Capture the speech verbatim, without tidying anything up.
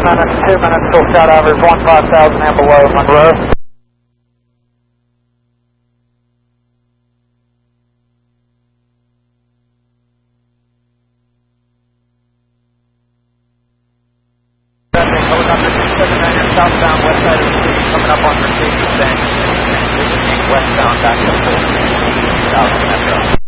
minutes, two minutes till shot average one five thousand and below Monroe. Southbound west side of the city, coming up on Mercedes Benz, westbound back to the south metro.